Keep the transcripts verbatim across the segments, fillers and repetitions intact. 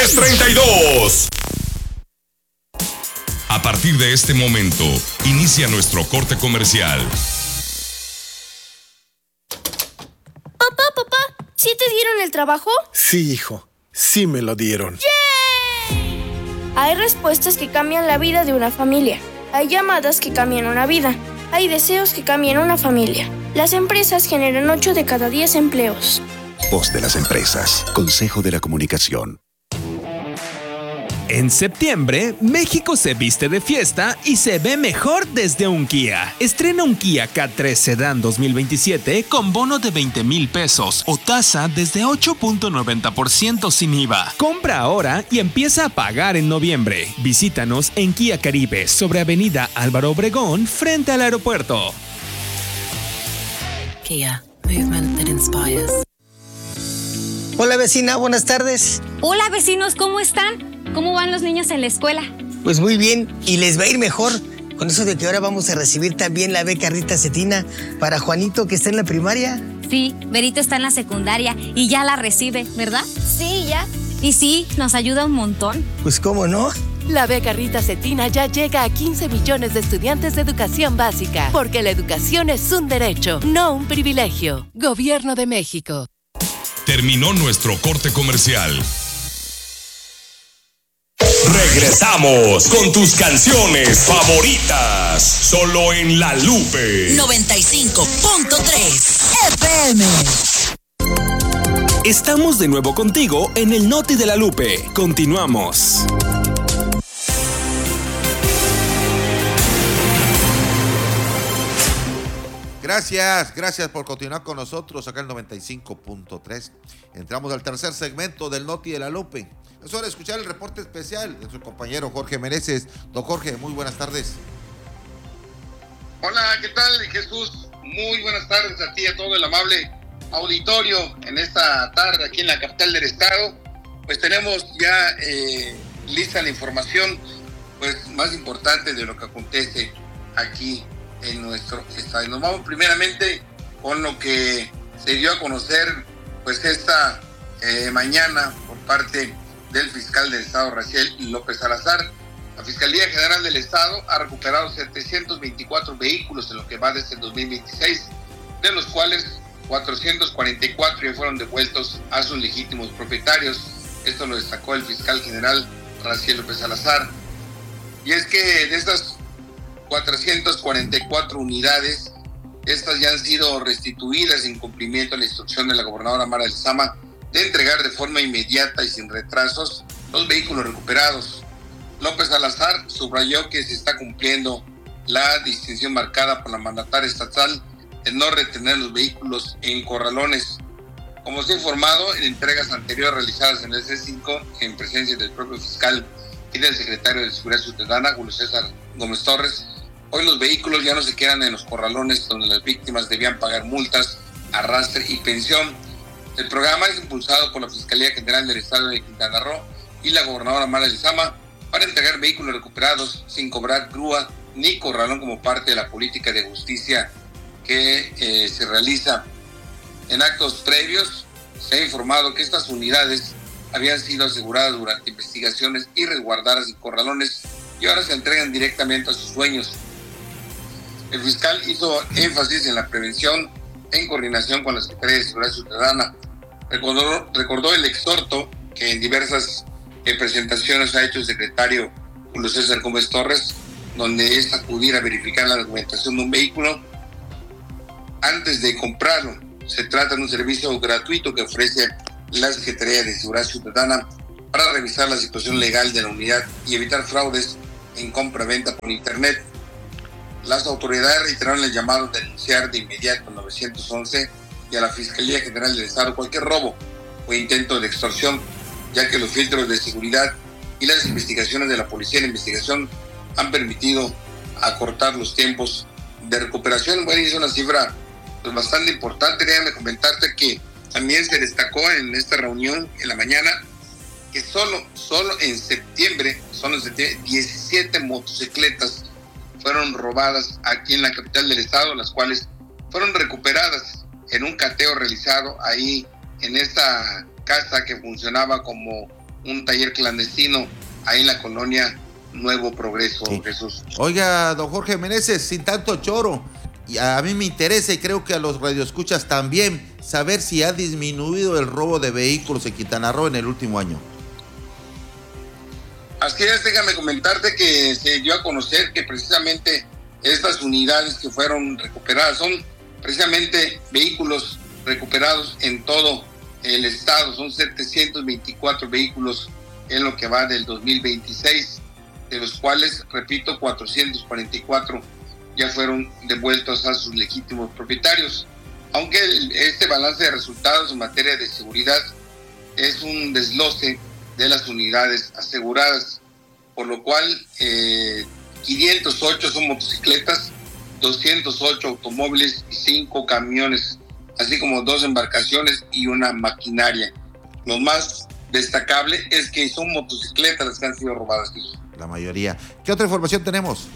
diez treinta y dos. A partir de este momento, inicia nuestro corte comercial. Papá, papá, ¿sí te dieron el trabajo? Sí, hijo, sí me lo dieron. ¡Yay! Hay respuestas que cambian la vida de una familia. Hay llamadas que cambian una vida. Hay deseos que cambian una familia. Las empresas generan ocho de cada diez empleos. Voz de las empresas. Consejo de la Comunicación. En septiembre, México se viste de fiesta y se ve mejor desde un Kia. Estrena un Kia K tres Sedan dos mil veintisiete con bono de veinte mil pesos o tasa desde ocho punto noventa por ciento sin I V A. Compra ahora y empieza a pagar en noviembre. Visítanos en Kia Caribe sobre Avenida Álvaro Obregón frente al aeropuerto. Kia, movement that inspires. Hola vecina, buenas tardes. Hola vecinos, ¿cómo están? ¿Cómo van los niños en la escuela? Pues muy bien, y les va a ir mejor con eso de que ahora vamos a recibir también la beca Rita Cetina para Juanito, que está en la primaria. Sí, Berito está en la secundaria y ya la recibe, ¿verdad? Sí, ya. Y sí, nos ayuda un montón. Pues cómo no. La beca Rita Cetina ya llega a quince millones de estudiantes de educación básica, porque la educación es un derecho, no un privilegio. Gobierno de México. Terminó nuestro corte comercial. Regresamos con tus canciones favoritas, solo en La Lupe noventa y cinco punto tres F M. Estamos de nuevo contigo en el Noti de La Lupe. Continuamos. Gracias, gracias por continuar con nosotros acá en noventa y cinco punto tres. Entramos al tercer segmento del Noti de La Lupe. Es hora de escuchar el reporte especial de su compañero Jorge Meneses. Don Jorge, muy buenas tardes. Hola, ¿qué tal, Jesús? Muy buenas tardes a ti y a todo el amable auditorio en esta tarde aquí en la capital del estado. Pues tenemos ya eh, lista la información pues más importante de lo que acontece aquí en nuestro estado. Nos vamos primeramente con lo que se dio a conocer pues esta eh, mañana por parte del fiscal del estado, Raciel López Salazar. La Fiscalía General del Estado ha recuperado setecientos veinticuatro vehículos en lo que va desde el dos mil veintiséis, de los cuales cuatrocientos cuarenta y cuatro ya fueron devueltos a sus legítimos propietarios. Esto lo destacó el fiscal general Raciel López Salazar. Y es que de estas cuatrocientas cuarenta y cuatro unidades, estas ya han sido restituidas en cumplimiento a la instrucción de la gobernadora Mara Lezama de entregar de forma inmediata y sin retrasos los vehículos recuperados. López Salazar subrayó que se está cumpliendo la distinción marcada por la mandataria estatal de no retener los vehículos en corralones. Como se ha informado en entregas anteriores realizadas en el C cinco, en presencia del propio fiscal y del secretario de Seguridad Ciudadana, Julio César Gómez Torres, hoy los vehículos ya no se quedan en los corralones donde las víctimas debían pagar multas, arrastre y pensión. El programa es impulsado por la Fiscalía General del Estado de Quintana Roo y la gobernadora Mara Lezama para entregar vehículos recuperados sin cobrar grúa ni corralón como parte de la política de justicia que eh, se realiza. En actos previos se ha informado que estas unidades habían sido aseguradas durante investigaciones y resguardadas en corralones y ahora se entregan directamente a sus dueños. El fiscal hizo énfasis en la prevención en coordinación con la Secretaría de Seguridad Ciudadana. Recordó, recordó el exhorto que en diversas eh, presentaciones ha hecho el secretario Julio César Gómez Torres, donde es acudir a verificar la documentación de un vehículo antes de comprarlo. Se trata de un servicio gratuito que ofrece la Secretaría de Seguridad Ciudadana para revisar la situación legal de la unidad y evitar fraudes en compra-venta por internet. Las autoridades reiteraron el llamado de denunciar de inmediato al nueve once y a la Fiscalía General del Estado cualquier robo o intento de extorsión, ya que los filtros de seguridad y las investigaciones de la Policía de Investigación han permitido acortar los tiempos de recuperación. Bueno, es una cifra pues, bastante importante. Déjame comentarte que también se destacó en esta reunión en la mañana que solo, solo en septiembre, solo en septiembre, diecisiete motocicletas fueron robadas aquí en la capital del estado, las cuales fueron recuperadas en un cateo realizado ahí en esta casa que funcionaba como un taller clandestino ahí en la colonia Nuevo Progreso, sí. Jesús. Oiga, don Jorge Meneses, sin tanto choro, y a mí me interesa y creo que a los radioescuchas también, saber si ha disminuido el robo de vehículos en Quintana Roo en el último año. Así es, déjame comentarte que se dio a conocer que precisamente estas unidades que fueron recuperadas son precisamente vehículos recuperados en todo el estado, son setecientos veinticuatro vehículos en lo que va del dos mil veintiséis, de los cuales, repito, cuatrocientos cuarenta y cuatro ya fueron devueltos a sus legítimos propietarios. Aunque el, este balance de resultados en materia de seguridad es un desglose de las unidades aseguradas, por lo cual eh, quinientos ocho son motocicletas, doscientos ocho automóviles y cinco camiones, así como dos embarcaciones y una maquinaria. Lo más destacable es que son motocicletas las que han sido robadas. La mayoría. ¿Qué otra información tenemos?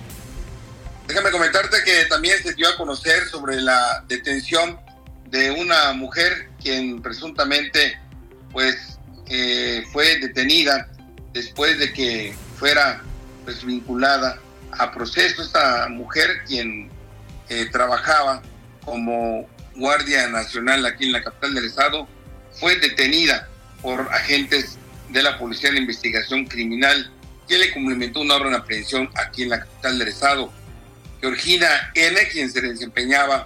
Déjame comentarte que también se dio a conocer sobre la detención de una mujer quien presuntamente pues eh, fue detenida después de que fuera pues vinculada a proceso. Esta mujer, quien eh, trabajaba como guardia nacional aquí en la capital del estado, fue detenida por agentes de la Policía de Investigación Criminal, que le cumplimentó una orden de aprehensión aquí en la capital del estado. Georgina N., quien se desempeñaba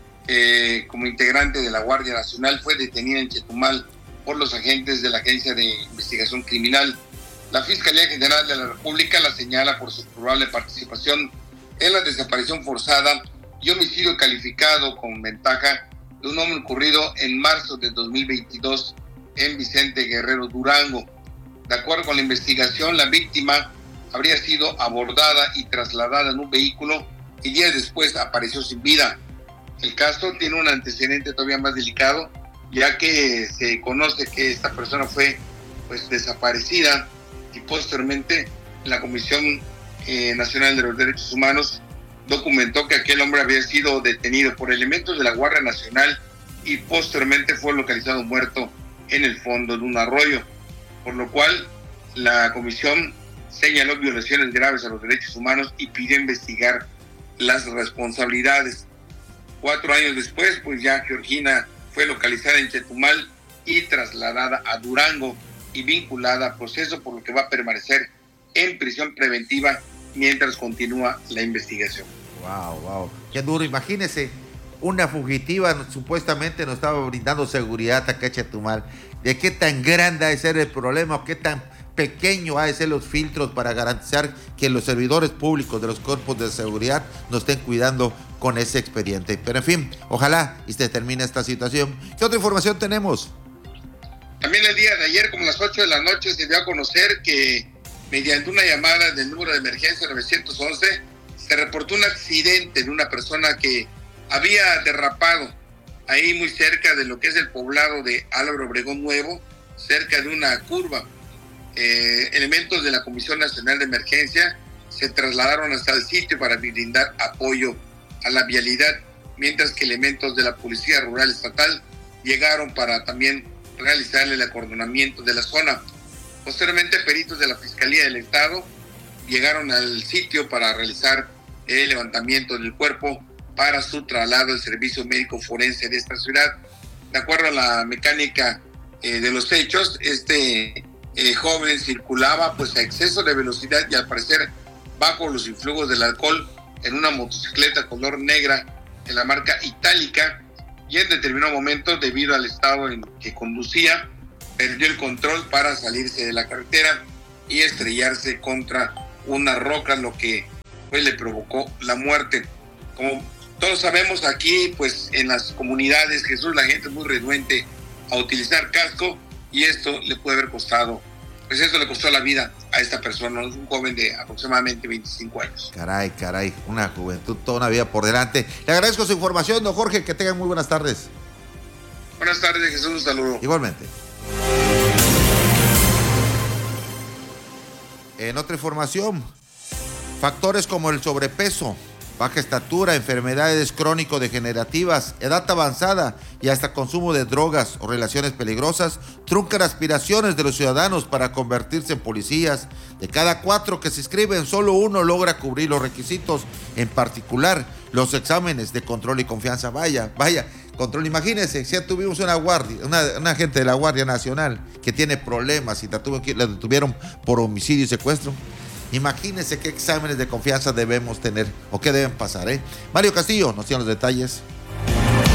eh, como integrante de la Guardia Nacional, fue detenida en Chetumal por los agentes de la Agencia de Investigación Criminal. La Fiscalía General de la República la señala por su probable participación en la desaparición forzada y homicidio calificado con ventaja de un hombre ocurrido en marzo de dos mil veintidós en Vicente Guerrero, Durango. De acuerdo con la investigación, la víctima habría sido abordada y trasladada en un vehículo y días después apareció sin vida. El caso tiene un antecedente todavía más delicado, ya que se conoce que esta persona fue pues desaparecida y posteriormente la Comisión eh, Nacional de los Derechos Humanos documentó que aquel hombre había sido detenido por elementos de la Guardia Nacional y posteriormente fue localizado muerto en el fondo de un arroyo, por lo cual la comisión señaló violaciones graves a los derechos humanos y pidió investigar las responsabilidades. Cuatro años después, pues ya Georgina fue localizada en Chetumal y trasladada a Durango y vinculada a proceso, por lo que va a permanecer en prisión preventiva mientras continúa la investigación. Wow, wow, qué duro. Imagínese, una fugitiva supuestamente nos estaba brindando seguridad acá en Chetumal. ¿De qué tan grande ha de ser el problema o qué tan pequeño ha de ser los filtros para garantizar que los servidores públicos de los cuerpos de seguridad nos estén cuidando con ese expediente? Pero en fin, ojalá y se termine esta situación. ¿Qué otra información tenemos? También el día de ayer, como a las ocho de la noche, se dio a conocer que mediante una llamada del número de emergencia nueve once se reportó un accidente de una persona que había derrapado ahí muy cerca de lo que es el poblado de Álvaro Obregón Nuevo, cerca de una curva. Eh, elementos de la Comisión Nacional de Emergencia se trasladaron hasta el sitio para brindar apoyo a la vialidad, mientras que elementos de la Policía Rural Estatal llegaron para también realizar el acordonamiento de la zona. Posteriormente, peritos de la Fiscalía del Estado llegaron al sitio para realizar el levantamiento del cuerpo para su traslado al servicio médico forense de esta ciudad. De acuerdo a la mecánica eh, de los hechos, este eh, joven circulaba pues a exceso de velocidad y al parecer bajo los influjos del alcohol en una motocicleta color negra de la marca Itálica, y en determinado momento, debido al estado en que conducía, perdió el control para salirse de la carretera y estrellarse contra una roca, lo que pues le provocó la muerte. Como todos sabemos, aquí pues en las comunidades, Jesús, la gente es muy renuente a utilizar casco, y esto le puede haber costado, pues esto le costó la vida a esta persona, un joven de aproximadamente veinticinco años. Caray, caray, una juventud, toda una vida por delante. Le agradezco su información, don Jorge, que tengan muy buenas tardes. Buenas tardes, Jesús, un saludo. Igualmente. En otra información, factores como el sobrepeso, baja estatura, enfermedades crónico-degenerativas, edad avanzada y hasta consumo de drogas o relaciones peligrosas truncan aspiraciones de los ciudadanos para convertirse en policías. De cada cuatro que se inscriben, solo uno logra cubrir los requisitos, en particular los exámenes de control y confianza. Vaya, vaya, control. Imagínense, si ya tuvimos una guardia, una, una agente de la Guardia Nacional que tiene problemas y la, tuvo, la detuvieron por homicidio y secuestro. Imagínense qué exámenes de confianza debemos tener o qué deben pasar, ¿eh? Mario Castillo nos tiene los detalles.